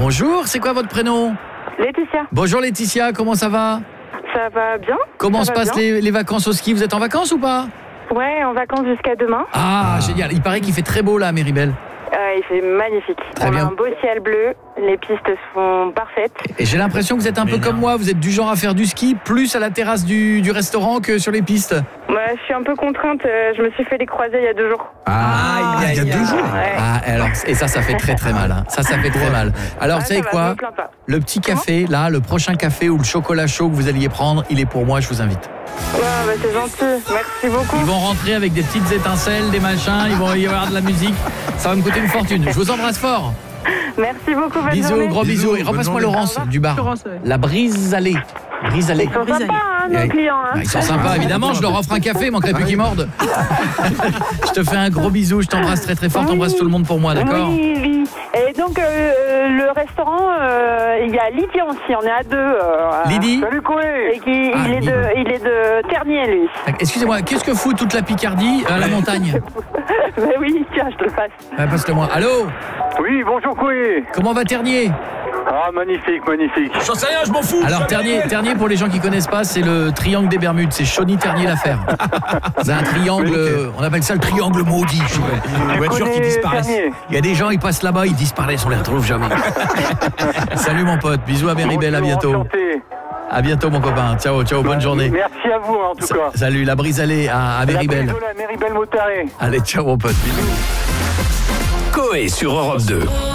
Bonjour, c'est quoi votre prénom? Laetitia. Bonjour Laetitia, comment ça va? Ça va bien. Comment se passent les vacances au ski? Vous êtes en vacances ou pas? Ouais, en vacances jusqu'à demain. Ah, génial. Il paraît qu'il fait très beau là à Méribel. Il fait magnifique. Très On bien. a un beau ciel bleu, les pistes sont parfaites. Et j'ai l'impression que vous êtes un peu comme moi, vous êtes du genre à faire du ski plus à la terrasse du restaurant que sur les pistes. Ouais, je suis un peu contrainte, je me suis fait les croisés il y a 2 jours. Il y a 2 jours. Ouais. Ah, alors, et ça fait très très mal. Hein. Ça fait très mal. Alors, vous savez ça va, je quoi? me plains pas. Le petit café, là, le prochain café ou le chocolat chaud que vous alliez prendre, il est pour moi, je vous invite. Ouais, bah, c'est gentil, merci beaucoup. Ils vont rentrer avec des petites étincelles, des machins, il va y avoir de la musique. Ça va me coûter une fortune. Je vous embrasse fort. Merci beaucoup, bonne Bisous, journée. gros bisous. Et Bisous, repasse-moi bonne Laurence journée. du bar. Laurence, ouais. La brise allée. Brise allée. Ils sont sympas, hein, nos clients. Hein. Ils sont sympas, évidemment. Je leur offre un café, il manquerait plus qu'ils mordent. Je te fais un gros bisou, je t'embrasse très très fort. T'embrasses tout le monde pour moi, d'accord? Oui, oui. Et donc, le restaurant, il y a Lydie aussi, on est à 2. Lydie? Salut, Koé. Et il Lydie. est de Ternier, lui. Excusez-moi, qu'est-ce que fout toute la Picardie à la montagne? Mais oui, tiens, je te le passe. Passe-le-moi. Allô? Oui, bonjour Koé. Comment va Ternier? Ah, magnifique, magnifique. J'en sais rien, je m'en fous. Alors Ternier, pour les gens qui connaissent pas, c'est le triangle des Bermudes. C'est Chauny-Ternier l'affaire. C'est un triangle, on appelle ça le triangle maudit. Les voitures qui connais disparaissent. Ternier. Il y a des gens, ils passent là-bas, ils disparaissent, on les retrouve jamais. Salut mon pote, bisous à Méribel, à bientôt. Enchanté. À bientôt mon copain, ciao, bonne journée. Merci à vous en tout cas. Salut, la brise allée à Méribel. La Méribel Motaré. Allez, ciao mon pote, bisous. Coé sur Europe 2.